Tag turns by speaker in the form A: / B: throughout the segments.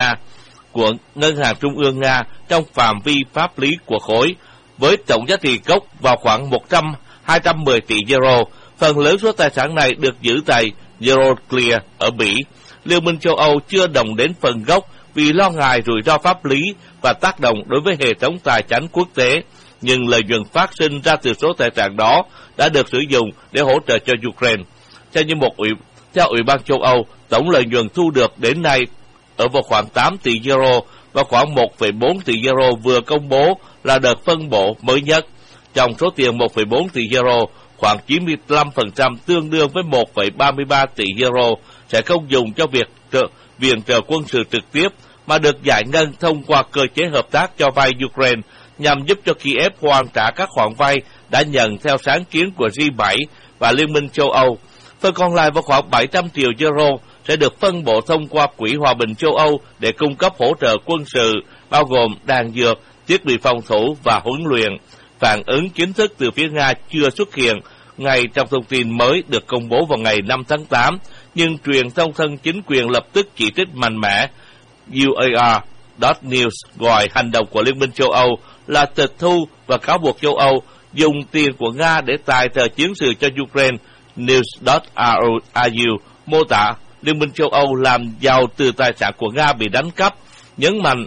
A: Nga của Ngân hàng Trung ương Nga trong phạm vi pháp lý của khối, với tổng giá trị gốc vào khoảng 210 tỷ euro. Phần lớn số tài sản này được giữ tại Euroclear ở Bỉ. Liên minh châu Âu chưa động đến phần gốc vì lo ngại rủi ro pháp lý và tác động đối với hệ thống tài chính quốc tế, nhưng lợi nhuận phát sinh ra từ số tài sản đó đã được sử dụng để hỗ trợ cho Ukraine. Theo Ủy ban châu Âu, tổng lợi nhuận thu được đến nay ở vào khoảng 8 tỷ euro và khoảng 1,4 tỷ euro vừa công bố là đợt phân bổ mới nhất. Trong số tiền 1,4 tỷ euro, khoảng 95% tương đương với 1,33 tỷ euro sẽ không dùng cho việc viện trợ quân sự trực tiếp mà được giải ngân thông qua cơ chế hợp tác cho vay Ukraine nhằm giúp cho Kiev hoàn trả các khoản vay đã nhận theo sáng kiến của G7 và Liên minh châu Âu. Phần còn lại vào khoảng 700 triệu euro sẽ được phân bổ thông qua Quỹ Hòa bình châu Âu để cung cấp hỗ trợ quân sự, bao gồm đạn dược, thiết bị phòng thủ và huấn luyện. Phản ứng chính thức từ phía Nga chưa xuất hiện ngay trong thông tin mới được công bố vào ngày 5 tháng 8, nhưng truyền thông thân chính quyền lập tức chỉ trích mạnh mẽ. UAR.News gọi hành động của Liên minh châu Âu là tịch thu và cáo buộc châu Âu dùng tiền của Nga để tài trợ chiến sự cho Ukraine. News.ru mô tả Liên minh châu Âu làm giàu từ tài sản của Nga bị đánh cắp, nhấn mạnh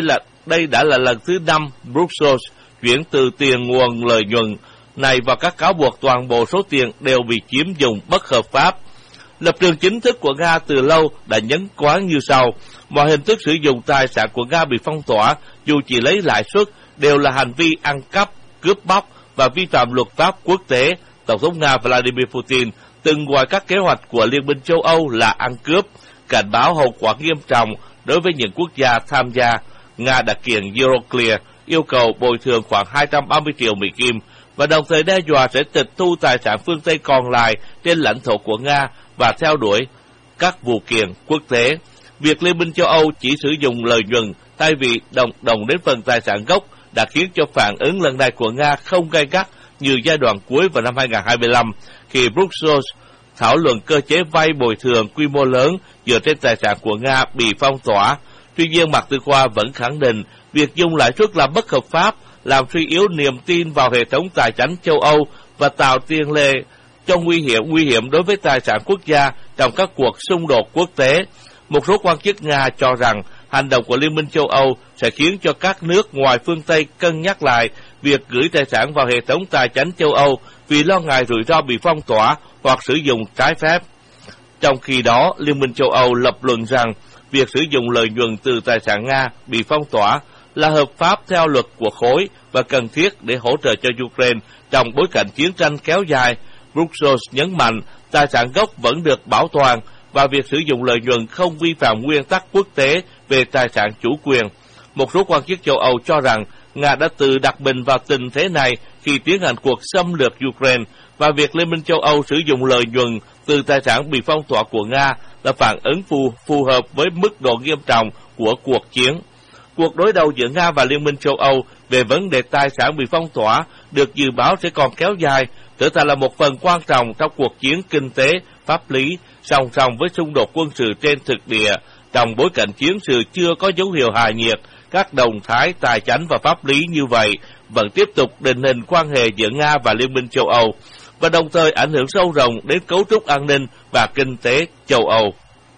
A: đây đã là lần thứ 5 Brussels chuyển từ tiền nguồn lợi nhuận này vào các cáo buộc toàn bộ số tiền đều bị chiếm dụng bất hợp pháp. Lập trường chính thức của Nga từ lâu đã nhấn quán như sau: mọi hình thức sử dụng tài sản của Nga bị phong tỏa, dù chỉ lấy lãi suất, đều là hành vi ăn cắp, cướp bóc và vi phạm luật pháp quốc tế. Tổng thống Nga Vladimir Putin từng gọi các kế hoạch của Liên minh châu Âu là ăn cướp, cảnh báo hậu quả nghiêm trọng đối với những quốc gia tham gia. Nga đã kiện Euroclear yêu cầu bồi thường khoảng 230 triệu Mỹ Kim và đồng thời đe dọa sẽ tịch thu tài sản phương Tây còn lại trên lãnh thổ của Nga và theo đuổi các vụ kiện quốc tế. Việc Liên minh châu Âu chỉ sử dụng lợi nhuận thay vì đồng đến phần tài sản gốc đã khiến cho phản ứng lần này của Nga không gay gắt như giai đoạn cuối vào năm 2025, khi Brussels thảo luận cơ chế vay bồi thường quy mô lớn dựa trên tài sản của Nga bị phong tỏa. Tuy nhiên, Mạc Tư Khoa vẫn khẳng định việc dùng lãi suất là bất hợp pháp, làm suy yếu niềm tin vào hệ thống tài chính châu Âu và tạo tiền lệ cho nguy hiểm đối với tài sản quốc gia trong các cuộc xung đột quốc tế. Một số quan chức Nga cho rằng hành động của Liên minh châu Âu sẽ khiến cho các nước ngoài phương Tây cân nhắc lại việc gửi tài sản vào hệ thống tài chính châu Âu vì lo ngại rủi ro bị phong tỏa hoặc sử dụng trái phép. Trong khi đó, Liên minh châu Âu lập luận rằng việc sử dụng lợi nhuận từ tài sản Nga bị phong tỏa là hợp pháp theo luật của khối và cần thiết để hỗ trợ cho Ukraine trong bối cảnh chiến tranh kéo dài. Brussels nhấn mạnh tài sản gốc vẫn được bảo toàn và việc sử dụng lợi nhuận không vi phạm nguyên tắc quốc tế về tài sản chủ quyền. Một số quan chức châu Âu cho rằng Nga đã tự đặt mình vào tình thế này khi tiến hành cuộc xâm lược Ukraine, và việc Liên minh châu Âu sử dụng lợi nhuận từ tài sản bị phong tỏa của Nga là phản ứng phù hợp với mức độ nghiêm trọng của cuộc chiến. Cuộc đối đầu giữa Nga và Liên minh châu Âu về vấn đề tài sản bị phong tỏa được dự báo sẽ còn kéo dài, trở thành là một phần quan trọng trong cuộc chiến kinh tế, pháp lý, song song với xung đột quân sự trên thực địa. Trong bối cảnh chiến sự chưa có dấu hiệu hạ nhiệt, các động thái tài chính và pháp lý như vậy vẫn tiếp tục định hình quan hệ giữa Nga và Liên minh châu Âu, và đồng thời ảnh hưởng sâu rộng đến cấu trúc an ninh và kinh tế châu Âu.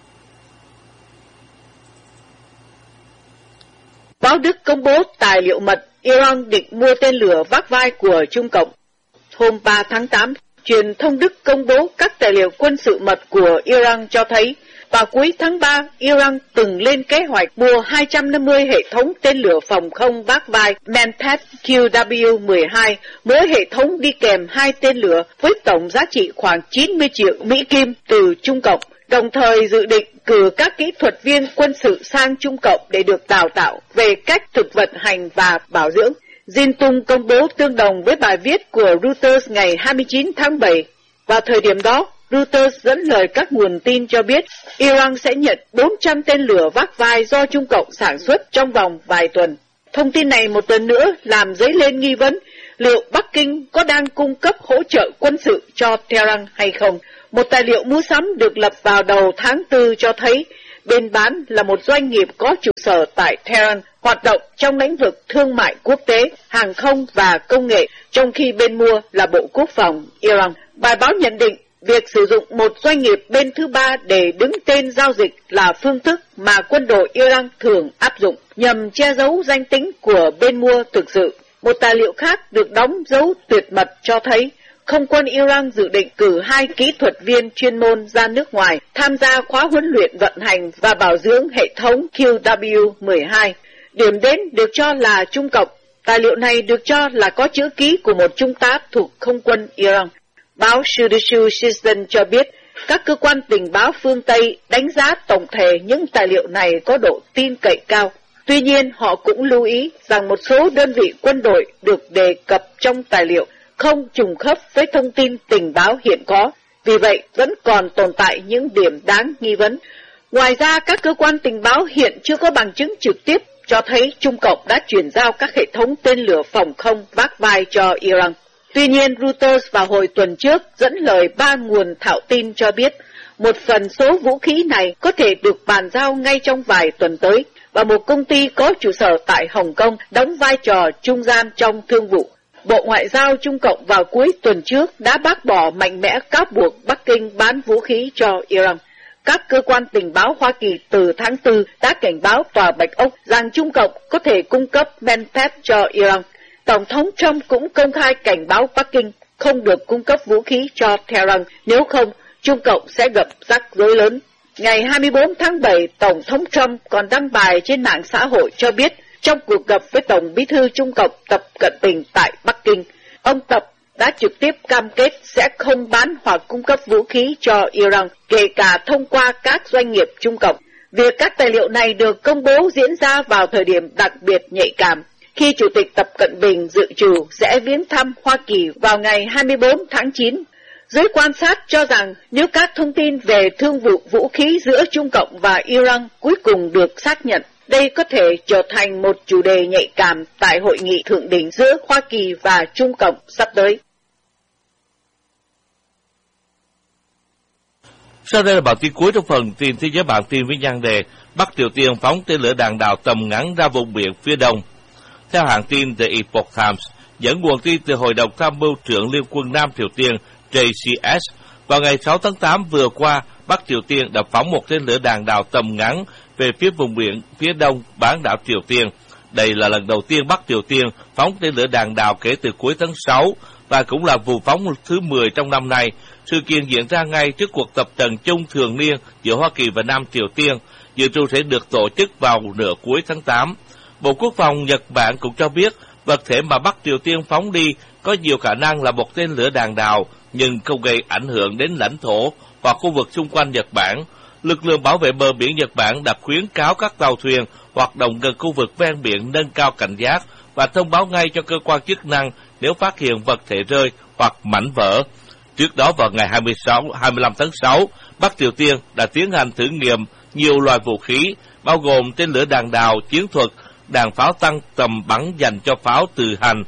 B: Báo Đức công bố tài liệu mật Iran định mua tên lửa vác vai của Trung Cộng. Hôm 3 tháng 8, truyền thông Đức công bố các tài liệu quân sự mật của Iran cho thấy vào cuối tháng 3, Iran từng lên kế hoạch mua 250 hệ thống tên lửa phòng không vác vai Mentat QW-12, mỗi hệ thống đi kèm 2 tên lửa với tổng giá trị khoảng 90 triệu Mỹ Kim từ Trung Cộng, đồng thời dự định cử các kỹ thuật viên quân sự sang Trung Cộng để được đào tạo về cách thực vận hành và bảo dưỡng. Jin Tung công bố tương đồng với bài viết của Reuters ngày 29 tháng 7. Vào thời điểm đó, Reuters dẫn lời các nguồn tin cho biết Iran sẽ nhận 400 tên lửa vác vai do Trung Cộng sản xuất trong vòng vài tuần. Thông tin này một lần nữa làm dấy lên nghi vấn liệu Bắc Kinh có đang cung cấp hỗ trợ quân sự cho Tehran hay không. Một tài liệu mua sắm được lập vào đầu tháng 4 cho thấy Bên bán là một doanh nghiệp có trụ sở tại Tehran, hoạt động trong lĩnh vực thương mại quốc tế, hàng không và công nghệ, trong khi bên mua là Bộ Quốc phòng Iran. Bài báo nhận định, việc sử dụng một doanh nghiệp bên thứ ba để đứng tên giao dịch là phương thức mà quân đội Iran thường áp dụng nhằm che giấu danh tính của bên mua thực sự. Một tài liệu khác được đóng dấu tuyệt mật cho thấy không quân Iran dự định cử 2 kỹ thuật viên chuyên môn ra nước ngoài tham gia khóa huấn luyện vận hành và bảo dưỡng hệ thống QW-12. Điểm đến được cho là Trung Cộng. Tài liệu này được cho là có chữ ký của một trung tá thuộc không quân Iran. Báo Judicial Citizen cho biết các cơ quan tình báo phương Tây đánh giá tổng thể những tài liệu này có độ tin cậy cao. Tuy nhiên, họ cũng lưu ý rằng một số đơn vị quân đội được đề cập trong tài liệu không trùng khớp với thông tin tình báo hiện có, vì vậy vẫn còn tồn tại những điểm đáng nghi vấn. Ngoài ra, các cơ quan tình báo hiện chưa có bằng chứng trực tiếp cho thấy Trung Cộng đã chuyển giao các hệ thống tên lửa phòng không vác vai cho Iran. Tuy nhiên, Reuters vào hồi tuần trước dẫn lời 3 nguồn thạo tin cho biết một phần số vũ khí này có thể được bàn giao ngay trong vài tuần tới, và một công ty có trụ sở tại Hồng Kông đóng vai trò trung gian trong thương vụ. Bộ Ngoại giao Trung Cộng vào cuối tuần trước đã bác bỏ mạnh mẽ cáo buộc Bắc Kinh bán vũ khí cho Iran. Các cơ quan tình báo Hoa Kỳ từ tháng 4 đã cảnh báo Tòa Bạch Ốc rằng Trung Cộng có thể cung cấp men thép cho Iran. Tổng thống Trump cũng công khai cảnh báo Bắc Kinh không được cung cấp vũ khí cho Tehran, nếu không, Trung Cộng sẽ gặp rắc rối lớn. Ngày 24 tháng 7, Tổng thống Trump còn đăng bài trên mạng xã hội cho biết trong cuộc gặp với Tổng bí thư Trung Cộng Tập Cận Bình tại Bắc Kinh, ông Tập đã trực tiếp cam kết sẽ không bán hoặc cung cấp vũ khí cho Iran, kể cả thông qua các doanh nghiệp Trung Cộng. Việc các tài liệu này được công bố diễn ra vào thời điểm đặc biệt nhạy cảm, khi Chủ tịch Tập Cận Bình dự trù sẽ viếng thăm Hoa Kỳ vào ngày 24 tháng 9. Giới quan sát cho rằng nếu các thông tin về thương vụ vũ khí giữa Trung Cộng và Iran cuối cùng được xác nhận, đây có thể trở thành một chủ đề nhạy cảm tại hội nghị thượng đỉnh giữa Hoa Kỳ và Trung Cộng sắp tới.
A: Sau đây là bản tin cuối trong phần tin thế giới bản tin với nhan đề Bắc Triều Tiên phóng tên lửa đạn đạo tầm ngắn ra vùng biển phía đông. Theo hãng tin The Epoch Times, dẫn nguồn tin từ Hội đồng Tham mưu trưởng Liên quân Nam Triều Tiên JCS, vào ngày 6 tháng 8 vừa qua, Bắc Triều Tiên đã phóng một tên lửa đạn đạo tầm ngắn về phía vùng biển phía đông bán đảo Triều Tiên. Đây là lần đầu tiên Bắc Triều Tiên phóng tên lửa đạn đạo kể từ cuối tháng 6 và cũng là vụ phóng thứ 10 trong năm nay. Sự kiện diễn ra ngay trước cuộc tập trận chung thường niên giữa Hoa Kỳ và Nam Triều Tiên, dự trù sẽ được tổ chức vào nửa cuối tháng 8. Bộ Quốc phòng Nhật Bản cũng cho biết vật thể mà Bắc Triều Tiên phóng đi có nhiều khả năng là một tên lửa đạn đạo, nhưng không gây ảnh hưởng đến lãnh thổ hoặc khu vực xung quanh Nhật Bản. Lực lượng bảo vệ bờ biển Nhật Bản đã khuyến cáo các tàu thuyền hoạt động gần khu vực ven biển nâng cao cảnh giác và thông báo ngay cho cơ quan chức năng nếu phát hiện vật thể rơi hoặc mảnh vỡ. Trước đó vào ngày 25 tháng 6, Bắc Triều Tiên đã tiến hành thử nghiệm nhiều loại vũ khí, bao gồm tên lửa đạn đạo chiến thuật, đạn pháo tăng tầm bắn dành cho pháo tự hành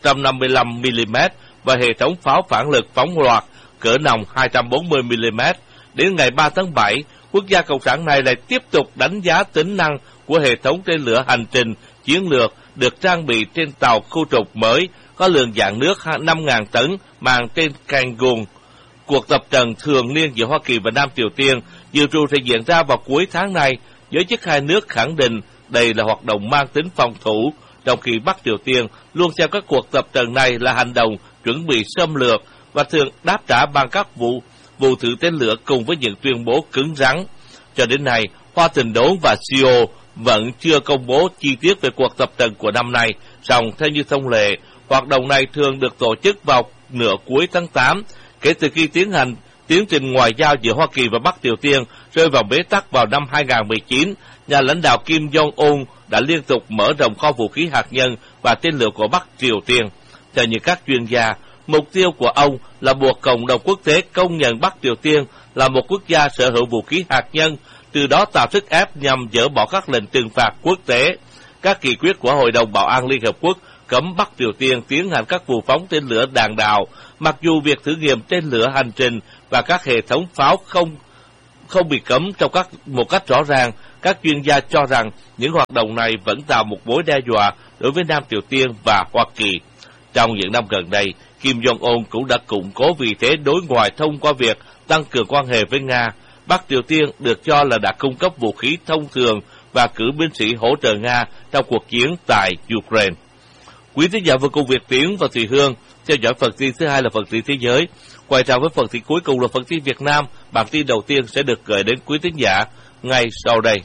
A: 155mm và hệ thống pháo phản lực phóng loạt cỡ nòng 240mm. Đến ngày 3 tháng 7, quốc gia cộng sản này lại tiếp tục đánh giá tính năng của hệ thống tên lửa hành trình chiến lược được trang bị trên tàu khu trục mới có lượng dạng nước 5.000 tấn mang tên Kangun. Cuộc tập trận thường niên giữa Hoa Kỳ và Nam Triều Tiên dự trù sẽ diễn ra vào cuối tháng này. Giới chức hai nước khẳng định đây là hoạt động mang tính phòng thủ, trong khi Bắc Triều Tiên luôn xem các cuộc tập trận này là hành động chuẩn bị xâm lược và thường đáp trả bằng các vụ thử tên lửa cùng với những tuyên bố cứng rắn. Cho đến nay, Washington Đốn và Seoul vẫn chưa công bố chi tiết về cuộc tập trận của năm nay, song theo như thông lệ, hoạt động này thường được tổ chức vào nửa cuối tháng 8, kể từ khi tiến trình ngoại giao giữa Hoa Kỳ và Bắc Triều Tiên rơi vào bế tắc vào năm 2019. Nhà lãnh đạo Kim Jong-un đã liên tục mở rộng kho vũ khí hạt nhân và tên lửa của Bắc Triều Tiên. Theo như các chuyên gia, mục tiêu của ông là buộc cộng đồng quốc tế công nhận Bắc Triều Tiên là một quốc gia sở hữu vũ khí hạt nhân, từ đó tạo sức ép nhằm dỡ bỏ các lệnh trừng phạt quốc tế. Các nghị quyết của Hội đồng Bảo an Liên Hợp Quốc cấm Bắc Triều Tiên tiến hành các vụ phóng tên lửa đạn đạo, mặc dù việc thử nghiệm tên lửa hành trình và các hệ thống pháo không không bị cấm trong một cách rõ ràng. Các chuyên gia cho rằng những hoạt động này vẫn tạo một mối đe dọa đối với Nam Triều Tiên và Hoa Kỳ. Trong những năm gần đây, Kim Jong-un cũng đã củng cố vị thế đối ngoại thông qua việc tăng cường quan hệ với Nga. Bắc Triều Tiên được cho là đã cung cấp vũ khí thông thường và cử binh sĩ hỗ trợ Nga trong cuộc chiến tại Ukraine. Quý thính giả vừa cùng Việt Tiến và Thùy Hương theo dõi phần tin thứ hai là phần tin thế giới. Quay trở với phần tin cuối cùng là phần tin Việt Nam. Bản tin đầu tiên sẽ được gửi đến quý thính giả ngay sau đây.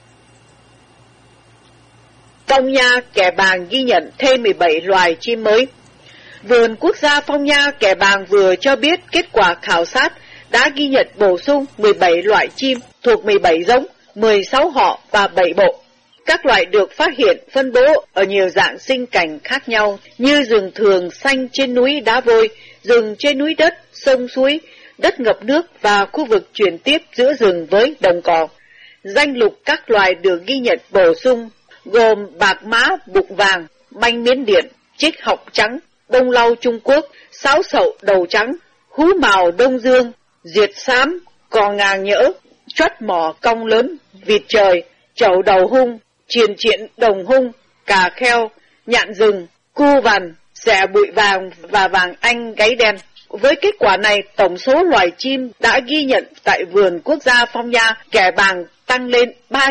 B: Phong Nha, Kẻ Bàng ghi nhận thêm 17 loài chim mới. Vườn Quốc gia Phong Nha, Kẻ Bàng vừa cho biết kết quả khảo sát đã ghi nhận bổ sung 17 loại chim thuộc 17 giống, 16 họ và 7 bộ. Các loại được phát hiện phân bố ở nhiều dạng sinh cảnh khác nhau như rừng thường xanh trên núi đá vôi, rừng trên núi đất, sông suối, đất ngập nước và khu vực chuyển tiếp giữa rừng với đồng cỏ. Danh lục các loài được ghi nhận bổ sung gồm bạc má bụng vàng, manh Miến Điện, trích họng trắng, đông lau Trung Quốc, sáo sậu đầu trắng, hú mào Đông Dương, diệt xám, cò ngàng nhỡ, choắt mỏ cong lớn, vịt trời, chầu đầu hung, triền triện đồng hung, cà kheo, nhạn rừng, cu vằn, xẻ bụi vàng và vàng Anh gáy đen. Với kết quả này, tổng số loài chim đã ghi nhận tại vườn quốc gia Phong Nha, Kẻ Bàng tăng lên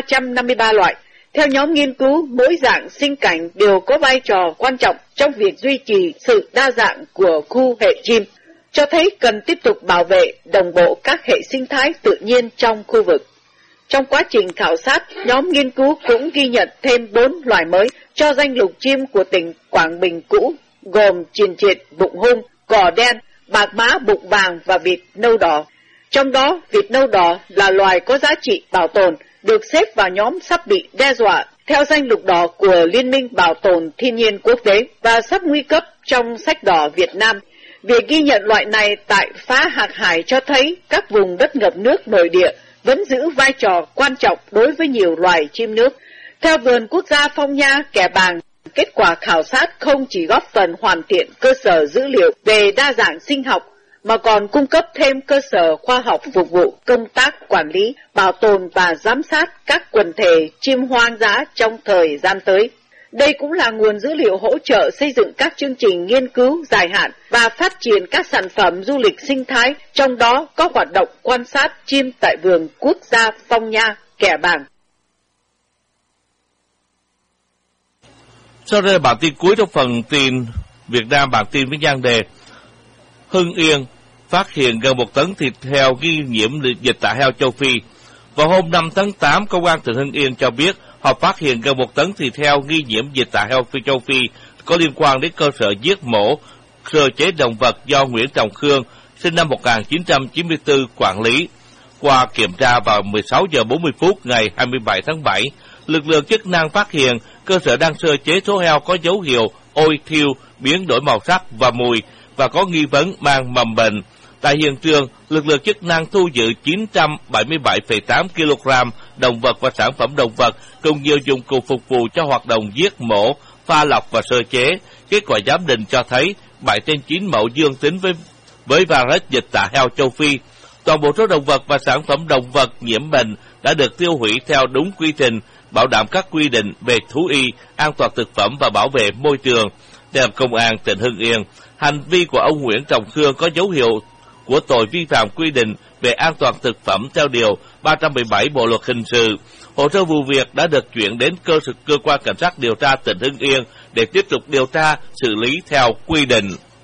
B: 353 loại. Theo nhóm nghiên cứu, mỗi dạng sinh cảnh đều có vai trò quan trọng trong việc duy trì sự đa dạng của khu hệ chim, cho thấy cần tiếp tục bảo vệ đồng bộ các hệ sinh thái tự nhiên trong khu vực. Trong quá trình khảo sát, nhóm nghiên cứu cũng ghi nhận thêm 4 loài mới cho danh lục chim của tỉnh Quảng Bình cũ, gồm triền triệt bụng hung, cò đen, bạc má bụng vàng và vịt nâu đỏ. Trong đó, vịt nâu đỏ là loài có giá trị bảo tồn, được xếp vào nhóm sắp bị đe dọa theo danh lục đỏ của Liên minh Bảo tồn Thiên nhiên Quốc tế và sắp nguy cấp trong sách đỏ Việt Nam. Việc ghi nhận loại này tại Phá Hạc Hải cho thấy các vùng đất ngập nước nội địa vẫn giữ vai trò quan trọng đối với nhiều loài chim nước. Theo vườn quốc gia Phong Nha, Kẻ Bàng, kết quả khảo sát không chỉ góp phần hoàn thiện cơ sở dữ liệu về đa dạng sinh học, mà còn cung cấp thêm cơ sở khoa học phục vụ công tác quản lý, bảo tồn và giám sát các quần thể chim hoang dã trong thời gian tới. Đây cũng là nguồn dữ liệu hỗ trợ xây dựng các chương trình nghiên cứu dài hạn và phát triển các sản phẩm du lịch sinh thái, trong đó có hoạt động quan sát chim tại vườn quốc gia Phong Nha, Kẻ Bàng.
A: Sau đây là bản tin cuối trong phần tin Việt Nam, bản tin với nhan đề Hưng Yên phát hiện gần 1 tấn thịt heo nghi nhiễm dịch tả heo châu Phi. Vào hôm 5 tháng 8, Công an tỉnh Hưng Yên cho biết họ phát hiện gần 1 tấn thịt heo nghi nhiễm dịch tả heo châu Phi có liên quan đến cơ sở giết mổ, sơ chế động vật do Nguyễn Trọng Khương, sinh năm 1994, quản lý. Qua kiểm tra vào 16 giờ 40 phút ngày 27 tháng 7, lực lượng chức năng phát hiện cơ sở đang sơ chế số heo có dấu hiệu ôi thiêu, biến đổi màu sắc và mùi và có nghi vấn mang mầm bệnh. Tại hiện trường, lực lượng chức năng thu giữ 977,8 kg động vật và sản phẩm động vật cùng nhiều dụng cụ phục vụ cho hoạt động giết mổ, pha lọc và sơ chế. Kết quả giám định cho thấy 7 trên 9 mẫu dương tính với virus dịch tả heo châu Phi. Toàn bộ số động vật và sản phẩm động vật nhiễm bệnh đã được tiêu hủy theo đúng quy trình, bảo đảm các quy định về thú y, an toàn thực phẩm và bảo vệ môi trường. Theo Công an tỉnh Hưng Yên, hành vi của ông Nguyễn Trọng Khương có dấu hiệu của tội vi phạm quy định về an toàn thực phẩm theo điều 317 Bộ luật hình sự. Hồ sơ vụ việc đã được chuyển đến cơ quan cảnh sát điều tra tỉnh Hưng Yên để tiếp tục điều tra, xử lý theo quy định.